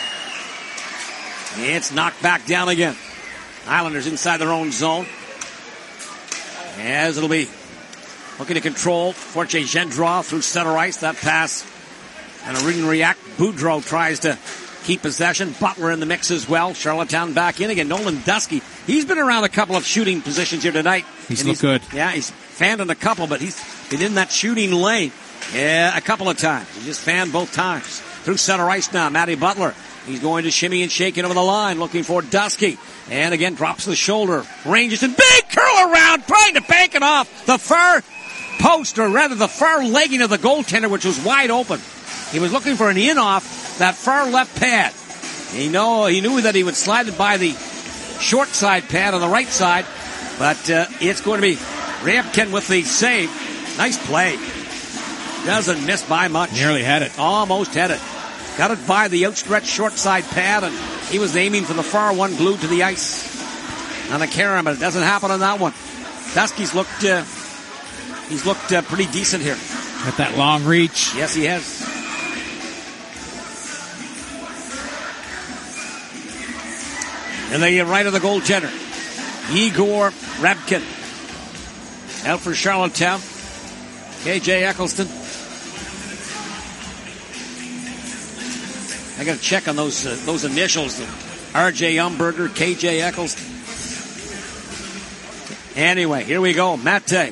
It's knocked back down again. Islanders inside their own zone. As it'll be looking to control. Forte Gendron through center ice. That pass. And a ring react. Boudreau tries to keep possession. Butler in the mix as well. Charlottetown back in again. Nolan Dusky. He's been around a couple of shooting positions here tonight. He's looked good. Yeah, he's fanned in a couple, but he's been in that shooting lane yeah, a couple of times. He just fanned both times. Through center ice now. Matty Butler. He's going to shimmy and shake it over the line, looking for Dusky. And again, drops the shoulder. Ranges and big curl around, trying to bank it off the far post, or rather the far legging of the goaltender, which was wide open. He was looking for an in off that far left pad. He know he knew that he would slide it by the short side pad on the right side, but uh, it's going to be Rabkin with the save. Nice play. Doesn't miss by much. Nearly had it. Almost had it. Got it by the outstretched short side pad, and he was aiming for the far one glued to the ice on the Karen, but it doesn't happen on that one. Dusky's looked, uh, he's looked uh, pretty decent here. Got that long reach. Yes, he has. And they get right of the goaltender, Igor Rabkin. Out for Charlottetown. K J Eccleston. I got to check on those uh, those initials. R J Umberger, K J Eccleston. Anyway, here we go. Mate.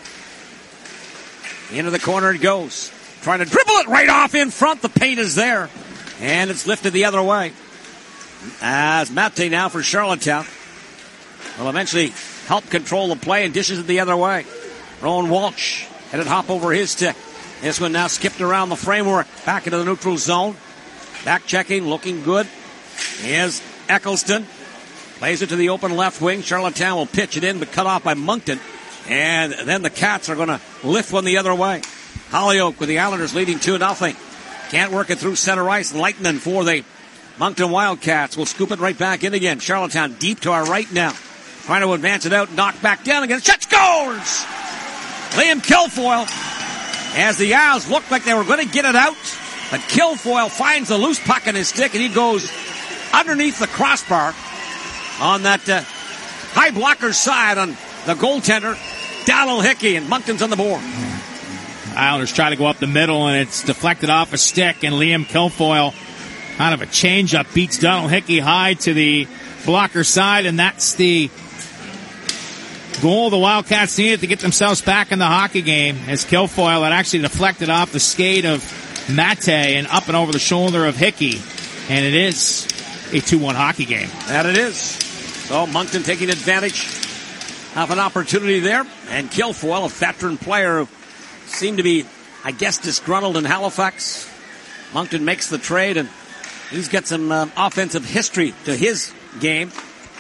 Into the corner it goes. Trying to dribble it right off in front. The paint is there. And it's lifted the other way. As Mate now for Charlottetown will eventually help control the play and dishes it the other way. Rowan Walsh had it hop over his stick. This one now skipped around the framework. Back into the neutral zone. Back checking, looking good. Here's Eccleston. Plays it to the open left wing. Charlottetown will pitch it in, but cut off by Moncton. And then the Cats are going to lift one the other way. Hollyoak with the Islanders leading two nothing. Can't work it through center ice. Lightning for the Moncton Wildcats will scoop it right back in again. Charlottetown deep to our right now. Trying to advance it out, knocked back down again. Shot scores! Liam Kilfoyle. As the Isles looked like they were going to get it out. But Kilfoyle finds the loose puck in his stick, and he goes underneath the crossbar on that uh, high blocker side on the goaltender, Donald Hickey, and Moncton's on the board. Islanders try to go up the middle, and it's deflected off a stick, and Liam Kilfoyle, kind of a change-up, beats Donald Hickey high to the blocker side, and that's the goal the Wildcats needed to get themselves back in the hockey game, as Kilfoyle had actually deflected off the skate of Mate and up and over the shoulder of Hickey. And it is a two one hockey game. That it is. So Moncton taking advantage of an opportunity there. And Kilfoyle, a veteran player who seemed to be, I guess, disgruntled in Halifax. Moncton makes the trade, and he's got some uh, offensive history to his game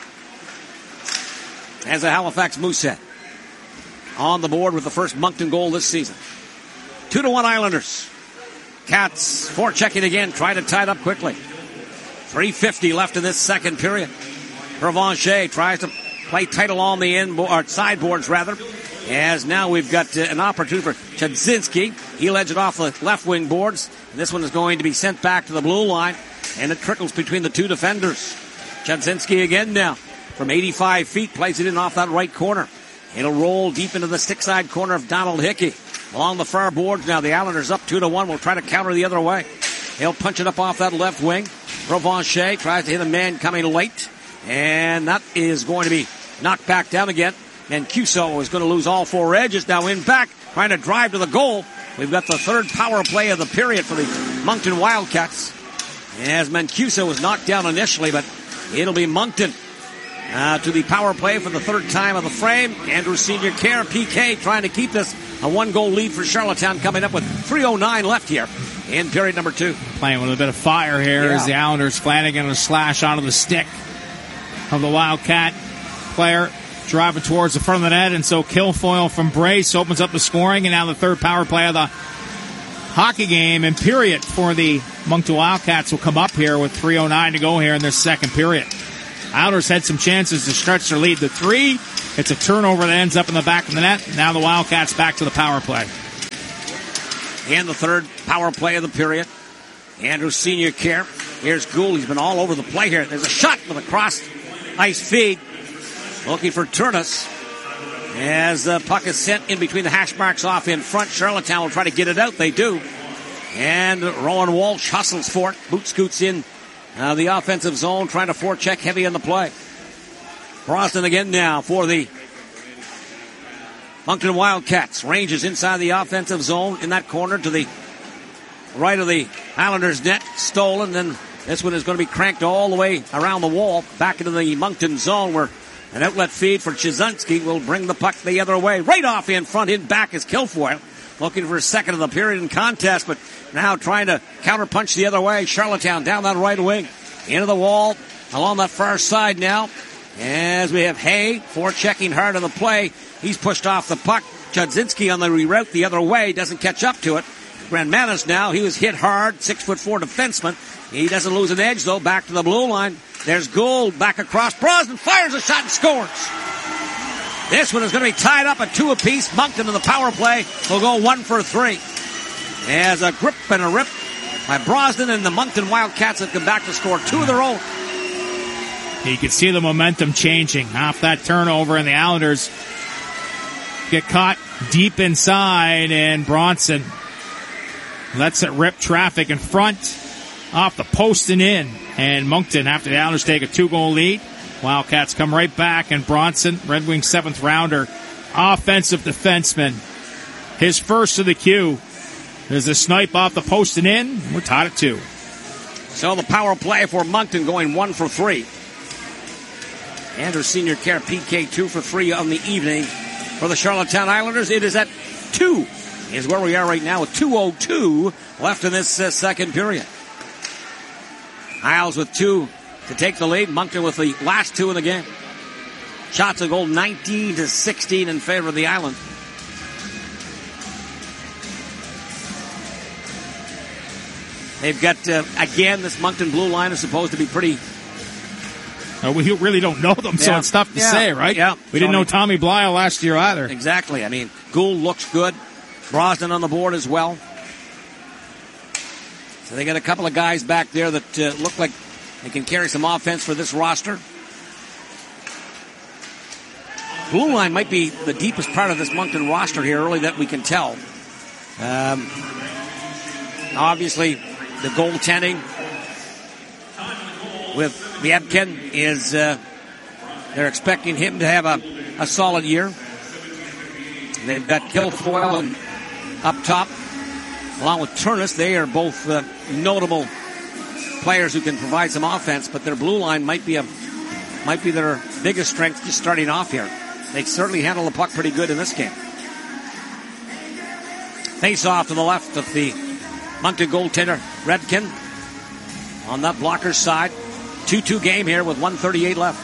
as a Halifax Moosehead. On the board with the first Moncton goal this season. Two to one Islanders. Cats forechecking again, trying to tie it up quickly. three fifty left in this second period. Provencher tries to play tight along the end or sideboards rather. As now we've got uh, an opportunity for Chudzinski. He leds it off the left wing boards. And this one is going to be sent back to the blue line, and it trickles between the two defenders. Chudzinski again now from eighty-five feet plays it in off that right corner. It'll roll deep into the stick side corner of Donald Hickey. Along the far boards now, the Islanders up two to one. Will try to counter the other way. He'll punch it up off that left wing. Provencher tries to hit a man coming late, and that is going to be knocked back down again. Mancuso is going to lose all four edges. Now in back, trying to drive to the goal. We've got the third power play of the period for the Moncton Wildcats. As Mancuso was knocked down initially, but it'll be Moncton uh, to the power play for the third time of the frame. Andrew Senior Care, P K, trying to keep this a one-goal lead for Charlottetown, coming up with three oh nine left here in period number two. Playing with a bit of fire here yeah. as the Islanders. Flanagan a slash onto the stick of the Wildcat player. driving towards the front of the net, and so Kilfoyle from Brace opens up the scoring, and now the third power play of the hockey game and period for the Moncton Wildcats will come up here with three oh nine to go here in this second period. Islanders had some chances to stretch their lead to three. It's a turnover that ends up in the back of the net. Now the Wildcats back to the power play. And the third power play of the period. Andrews Senior Care. Here's Gould. He's been all over the play here. There's a shot with a cross ice feed. Looking for Turnus. As the puck is sent in between the hash marks off in front, Charlottetown will try to get it out. They do. And Rowan Walsh hustles for it. Boot scoots in uh, the offensive zone, trying to forecheck heavy in the play. Brosnan again now for the Moncton Wildcats. Ranges inside the offensive zone in that corner to the right of the Islanders' net. Stolen. Then this one is going to be cranked all the way around the wall, back into the Moncton zone where an outlet feed for Chizunski will bring the puck the other way. Right off in front, in back is Kilfoyle. Looking for a second of the period in contest, but now trying to counterpunch the other way. Charlottetown down that right wing. Into the wall, along that far side now. As we have Hay, forechecking hard on the play. He's pushed off the puck. Chudzinski on the reroute the other way, doesn't catch up to it. Grandmanis now, he was hit hard, six foot four defenseman. He doesn't lose an edge though, back to the blue line. There's Gould back across. Brosnan fires a shot and scores. This one is going to be tied up at two apiece. Moncton in the power play will go one for three. As a grip and a rip by Brosnan, and the Moncton Wildcats have come back to score two of their own. You can see the momentum changing off that turnover, and the Islanders get caught deep inside, and Bronson lets it rip traffic in front off the post and in. And Moncton, after the Islanders take a two-goal lead, Wildcats come right back, and Bronson, Red Wing seventh rounder, offensive defenseman, his first of the queue. There's a snipe off the post and in. We're tied at two. So the power play for Moncton going one for three. Andrews Senior Care P K two for three on the evening for the Charlottetown Islanders. It is at two is where we are right now with two oh two left in this uh, second period. Isles with two to take the lead. Moncton with the last two in the game. Shots a goal nineteen to sixteen in favor of the Island. They've got, uh, again, this Moncton blue line is supposed to be pretty... Uh, we really don't know them, so yeah. it's tough to yeah. say, right? Yeah. We didn't know Tommy Blyle last year either. Exactly. I mean, Gould looks good. Brosnan on the board as well. So they got a couple of guys back there that uh, look like they can carry some offense for this roster. Blue line might be the deepest part of this Moncton roster here early that we can tell. Um, obviously, the goaltending with Ryabkin is, uh, they're expecting him to have a, a solid year. They've got Kilfoyle up top, along with Turnus. They are both uh, notable players who can provide some offense, but their blue line might be a might be their biggest strength just starting off here. They certainly handle the puck pretty good in this game. Face off to the left of the Moncton goaltender, Redkin, on that blocker's side. two two game here with one thirty-eight left.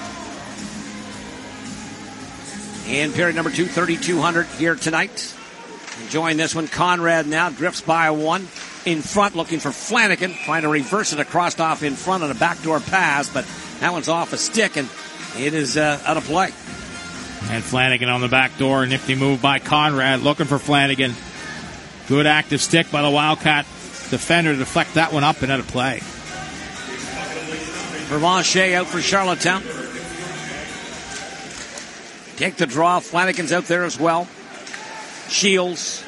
In period number two, thirty-two hundred here tonight. Enjoying this one. Conrad now drifts by one in front, looking for Flanagan, trying to reverse it across off in front on a backdoor pass, but that one's off a stick, and it is uh, out of play. And Flanagan on the back door. Nifty move by Conrad, looking for Flanagan. Good active stick by the Wildcat defender to deflect that one up and out of play. Vervanche out for Charlottetown. Take the draw. Flanagan's out there as well. Shields.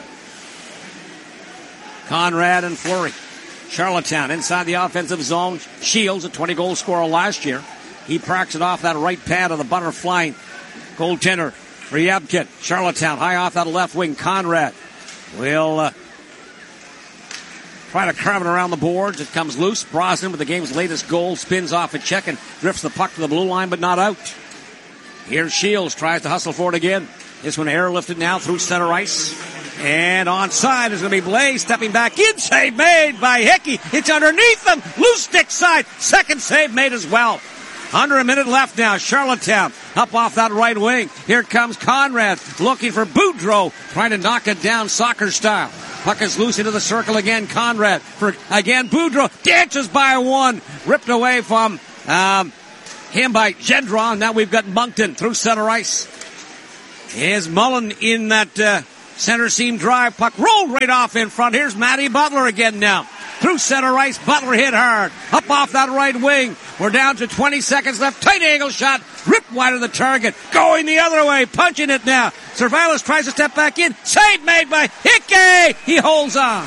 Conrad and Fleury. Charlottetown inside the offensive zone. Shields, a twenty-goal scorer last year. He parks it off that right pad of the butterfly goaltender. Ryabkin. Charlottetown high off that left wing. Conrad will uh, try to carve it around the boards. It comes loose. Brosnan with the game's latest goal spins off a check and drifts the puck to the blue line, but not out. Here's Shields, tries to hustle for it again. This one airlifted now through center ice. And onside is going to be Blaze stepping back in. Save made by Hickey. It's underneath them. Loose stick side. Second save made as well. Under a minute left now. Charlottetown Up off that right wing. Here comes Conrad looking for Boudreau, trying to knock it down soccer style. Puck is loose into the circle again. Conrad for, again, Boudreau. Dances by one. Ripped away from um, him by Gendron. Now we've got Moncton through center ice. Here's Mullen in that uh, center seam drive. Puck rolled right off in front. Here's Matty Butler again now. Through center ice. Butler hit hard. Up off that right wing. We're down to twenty seconds left. Tight angle shot. Ripped wide of the target. Going the other way. Punching it now. Cervalis tries to step back in. Save made by Hickey. He holds on.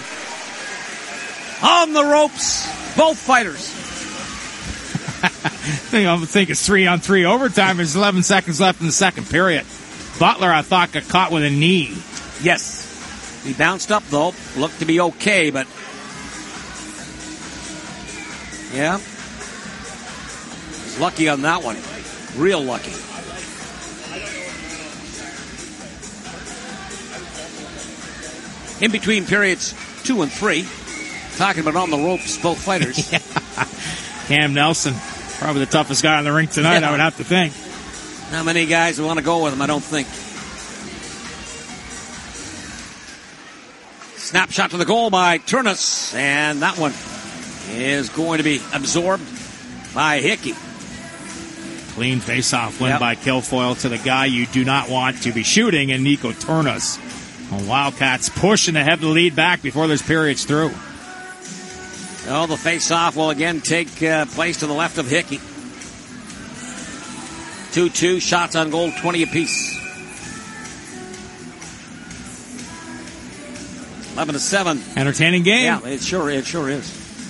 On the ropes. Both fighters. I think it's three on three overtime. There's eleven seconds left in the second period. Butler, I thought, got caught with a knee. Yes. He bounced up, though. Looked to be okay, but... yeah. He's lucky on that one. Real lucky. In between periods two and three. Talking about on the ropes, both fighters. Yeah. Cam Nelson, probably the toughest guy on the rink tonight, yeah. I would have to think. Not many guys who want to go with him, I don't think. Snapshot to the goal by Turnus, and that one is going to be absorbed by Hickey. Clean face-off win yep. by Kilfoyle to the guy you do not want to be shooting, and Nico Turnus. The Wildcats pushing to have the lead back before this period's through. Oh, the face-off will again take uh, place to the left of Hickey. two two, shots on goal, twenty apiece. eleven to seven. Entertaining game. Yeah, it sure, it sure is.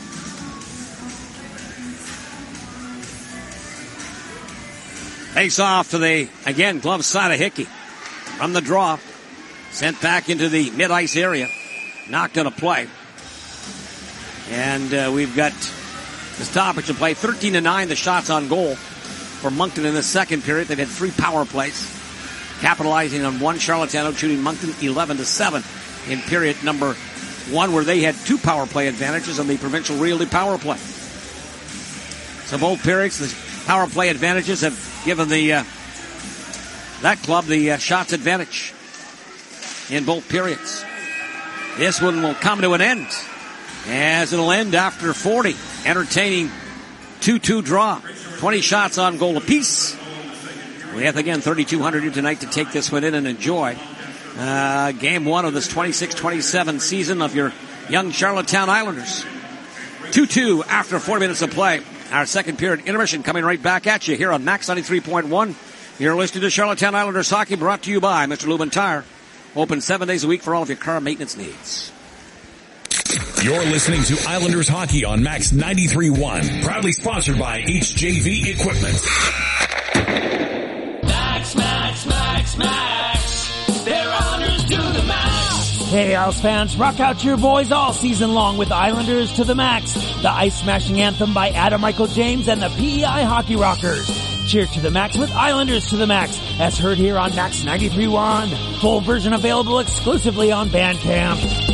Face off to the, again, glove side of Hickey. From the draw. Sent back into the mid-ice area. Knocked on a play. And uh, we've got the stoppage of play. thirteen to nine, the shots on goal for Moncton in the second period. They've had three power plays. Capitalizing on one, Charlottetown outshooting Moncton eleven to seven in period number one, where they had two power play advantages on the Provincial Realty power play. So both periods, the power play advantages have given the uh, that club the uh, shots advantage in both periods. This one will come to an end, as it'll end after forty. Entertaining two two draw. twenty shots on goal apiece. We have again thirty-two hundred here tonight to take this one in and enjoy uh, game one of this twenty-six twenty-seven season of your young Charlottetown Islanders. two two after forty minutes of play. Our second period intermission coming right back at you here on Max ninety-three point one. You're listening to Charlottetown Islanders hockey, brought to you by Mister Lubin Tire. Open seven days a week for all of your car maintenance needs. You're listening to Islanders hockey on Max ninety-three point one. Proudly sponsored by H J V Equipment. Max, Max, Max, Max. They're Islanders to the max. Hey, Isles fans, rock out to your boys all season long with Islanders to the Max, the ice-smashing anthem by Adam Michael James and the P E I Hockey Rockers. Cheer to the max with Islanders to the Max, as heard here on Max ninety-three point one. Full version available exclusively on Bandcamp.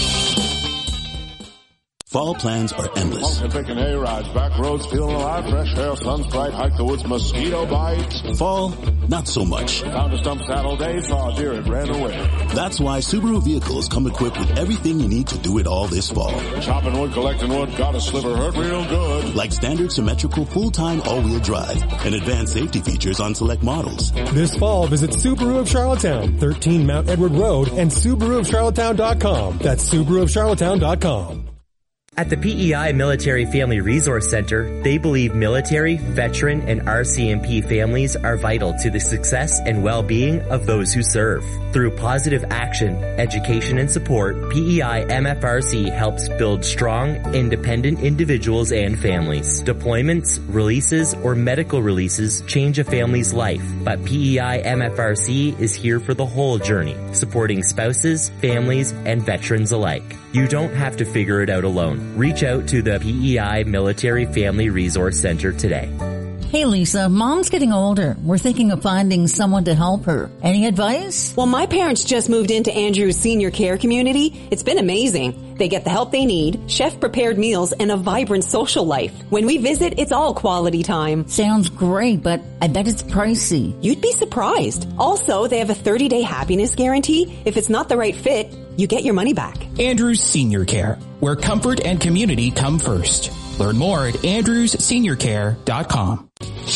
Fall plans are endless. Taking A rides, back roads, feeling alive, fresh air, sun's bright, hike the woods, mosquito bites. Fall, not so much. Found a stump saddle day, saw a deer, it ran away. That's why Subaru vehicles come equipped with everything you need to do it all this fall. Chopping wood, collecting wood, got a sliver, hurt real good. Like standard symmetrical full-time all-wheel drive and advanced safety features on select models. This fall, visit Subaru of Charlottetown, thirteen Mount Edward Road, and Subaru of Charlottetown dot com. That's Subaru of Charlottetown dot com. At the P E I Military Family Resource Center, they believe military, veteran, and R C M P families are vital to the success and well-being of those who serve. Through positive action, education, and support, P E I M F R C helps build strong, independent individuals and families. Deployments, releases, or medical releases change a family's life, but P E I M F R C is here for the whole journey, supporting spouses, families, and veterans alike. You don't have to figure it out alone. Reach out to the P E I Military Family Resource Center today. Hey Lisa, Mom's getting older. We're thinking of finding someone to help her. Any advice? Well, my parents just moved into Andrew's senior care community. It's been amazing. They get the help they need, chef-prepared meals, and a vibrant social life. When we visit, it's all quality time. Sounds great, but I bet it's pricey. You'd be surprised. Also, they have a thirty-day happiness guarantee. If it's not the right fit, you get your money back. Andrews Senior Care, where comfort and community come first. Learn more at andrews senior care dot com.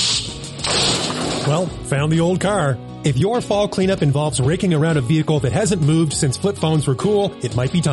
Well, found the old car. If your fall cleanup involves raking around a vehicle that hasn't moved since flip phones were cool, it might be time.